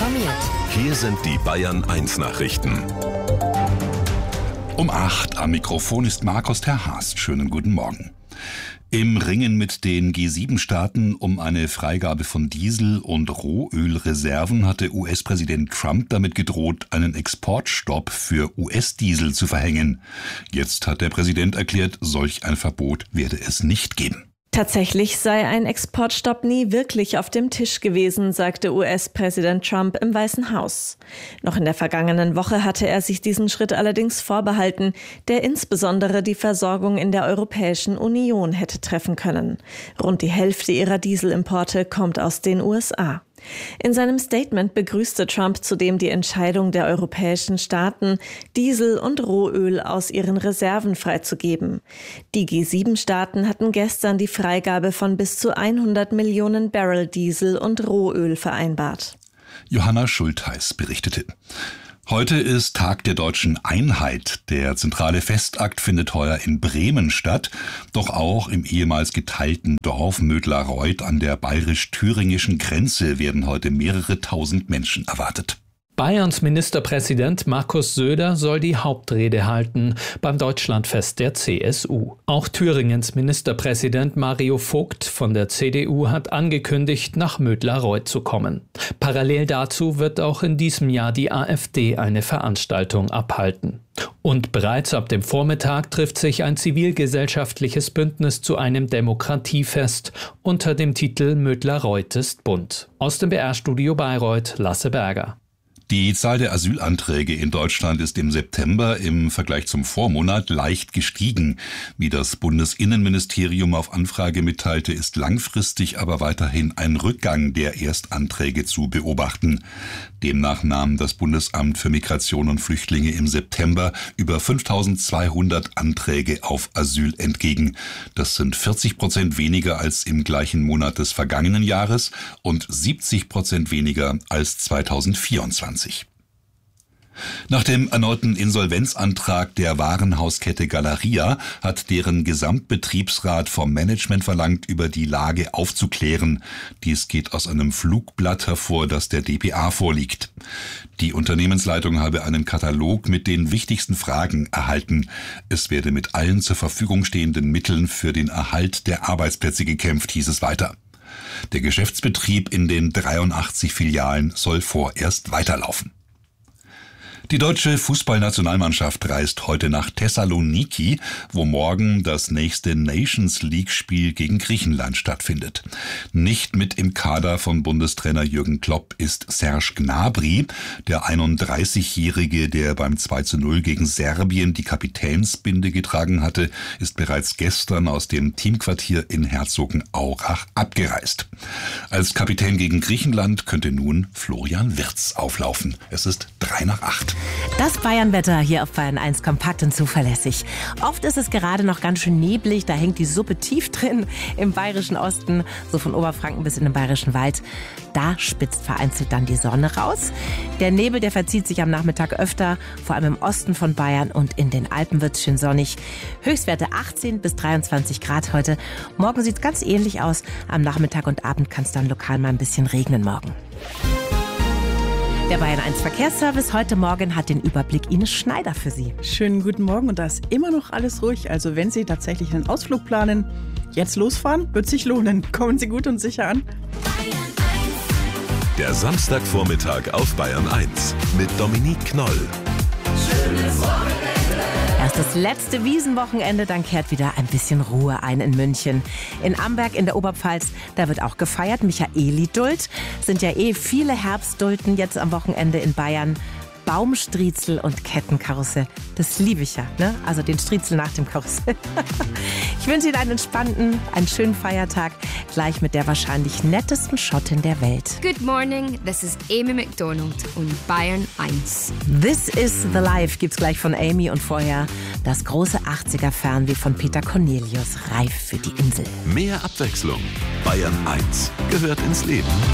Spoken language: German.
informiert. Hier sind die Bayern 1 Nachrichten. Um 8 am Mikrofon ist Markus Terhast. Schönen guten Morgen. Im Ringen mit den G7-Staaten um eine Freigabe von Diesel- und Rohölreserven hatte US-Präsident Trump damit gedroht, einen Exportstopp für US-Diesel zu verhängen. Jetzt hat der Präsident erklärt, solch ein Verbot werde es nicht geben. Tatsächlich sei ein Exportstopp nie wirklich auf dem Tisch gewesen, sagte US-Präsident Trump im Weißen Haus. Noch in der vergangenen Woche hatte er sich diesen Schritt allerdings vorbehalten, der insbesondere die Versorgung in der Europäischen Union hätte treffen können. Rund die Hälfte ihrer Dieselimporte kommt aus den USA. In seinem Statement begrüßte Trump zudem die Entscheidung der europäischen Staaten, Diesel und Rohöl aus ihren Reserven freizugeben. Die G7-Staaten hatten gestern die Freigabe von bis zu 100 Millionen Barrel Diesel und Rohöl vereinbart. Johanna Schultheiß berichtete. Heute ist Tag der deutschen Einheit. Der zentrale Festakt findet heuer in Bremen statt, doch auch im ehemals geteilten Dorf Mödlareuth an der bayerisch-thüringischen Grenze werden heute mehrere tausend Menschen erwartet. Bayerns Ministerpräsident Markus Söder soll die Hauptrede halten beim Deutschlandfest der CSU. Auch Thüringens Ministerpräsident Mario Vogt von der CDU hat angekündigt, nach Mödlareuth zu kommen. Parallel dazu wird auch in diesem Jahr die AfD eine Veranstaltung abhalten. Und bereits ab dem Vormittag trifft sich ein zivilgesellschaftliches Bündnis zu einem Demokratiefest unter dem Titel Mödlareuth ist bunt. Aus dem BR-Studio Bayreuth, Lasse Berger. Die Zahl der Asylanträge in Deutschland ist im September im Vergleich zum Vormonat leicht gestiegen. Wie das Bundesinnenministerium auf Anfrage mitteilte, ist langfristig aber weiterhin ein Rückgang der Erstanträge zu beobachten. Demnach nahm das Bundesamt für Migration und Flüchtlinge im September über 5.200 Anträge auf Asyl entgegen. Das sind 40% weniger als im gleichen Monat des vergangenen Jahres und 70% weniger als 2024. Nach dem erneuten Insolvenzantrag der Warenhauskette Galeria hat deren Gesamtbetriebsrat vom Management verlangt, über die Lage aufzuklären. Dies geht aus einem Flugblatt hervor, das der dpa vorliegt. Die Unternehmensleitung habe einen Katalog mit den wichtigsten Fragen erhalten. Es werde mit allen zur Verfügung stehenden Mitteln für den Erhalt der Arbeitsplätze gekämpft, hieß es weiter. Der Geschäftsbetrieb in den 83 Filialen soll vorerst weiterlaufen. Die deutsche Fußballnationalmannschaft reist heute nach Thessaloniki, wo morgen das nächste Nations-League-Spiel gegen Griechenland stattfindet. Nicht mit im Kader von Bundestrainer Jürgen Klopp ist Serge Gnabry. Der 31-Jährige, der beim 2:0 gegen Serbien die Kapitänsbinde getragen hatte, ist bereits gestern aus dem Teamquartier in Herzogenaurach abgereist. Als Kapitän gegen Griechenland könnte nun Florian Wirtz auflaufen. Es ist 7:55. Das Bayernwetter hier auf Bayern 1 kompakt und zuverlässig. Oft ist es gerade noch ganz schön neblig, da hängt die Suppe tief drin im bayerischen Osten, so von Oberfranken bis in den bayerischen Wald. Da spitzt vereinzelt dann die Sonne raus. Der Nebel, der verzieht sich am Nachmittag öfter, vor allem im Osten von Bayern und in den Alpen wird es schön sonnig. Höchstwerte 18 bis 23 Grad heute. Morgen sieht es ganz ähnlich aus. Am Nachmittag und Abend kann es dann lokal mal ein bisschen regnen morgen. Der Bayern 1 Verkehrsservice heute Morgen hat den Überblick. Ines Schneider für Sie. Schönen guten Morgen und da ist immer noch alles ruhig. Also wenn Sie tatsächlich einen Ausflug planen, jetzt losfahren, wird sich lohnen. Kommen Sie gut und sicher an. Der Samstagvormittag auf Bayern 1 mit Dominique Knoll. Schönes Wochenende. Erst das letzte Wiesenwochenende, dann kehrt wieder ein bisschen Ruhe ein in München. In Amberg in der Oberpfalz, da wird auch gefeiert. Michaeli-Duld, sind ja viele Herbstdulden jetzt am Wochenende in Bayern. Baumstriezel und Kettenkarussell. Das liebe ich ja, ne? Also den Striezel nach dem Karussell. Ich wünsche Ihnen einen entspannten, einen schönen Feiertag, gleich mit der wahrscheinlich nettesten Schottin der Welt. Good morning, this is Amy McDonald und Bayern 1. This is the Life gibt's gleich von Amy und vorher das große 80er-Fernweh von Peter Cornelius, reif für die Insel. Mehr Abwechslung. Bayern 1 gehört ins Leben.